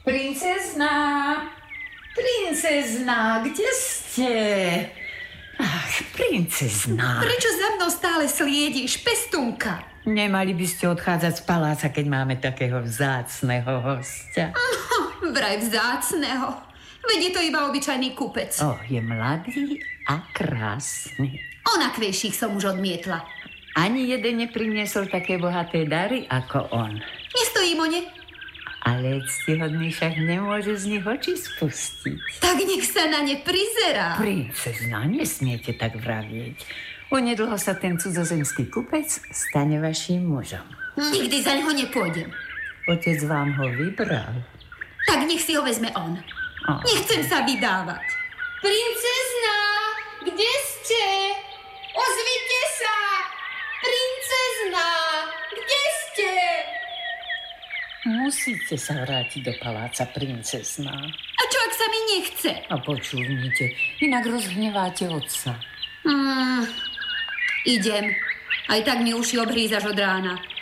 Princezná, kde ste? Ach, princezná. Prečo za mnou stále sliedíš, pestunka? Nemali by ste odchádzať z paláca, keď máme takého vzácneho hostia. Vraj vzácneho. Veď je to iba obyčajný kupec. Je mladý a krásny. Ona kvejších som už odmietla. Ani jeden nepriniesol také bohaté dary ako on. Nestojím o ne. Ale ctihodný však nemôže z nich oči spustiť. Tak nech sa na ne prizerá. Princezná, nesmiete tak vravieť. Onedlho sa ten cudzozemský kupec stane vaším mužom. Nikdy za neho nepôjdem. Otec vám ho vybral. Tak nech si ho vezme on. Nechcem sa vydávať. Princezná, kde ste? Ozvite sa! Princezná, kde ste? Musíte sa vrátiť do paláca, princezná. A čo, ak sa mi nechce? A počúvnite, inak rozhneváte otca. Idem. Aj tak mi uši obhrízaš od rána.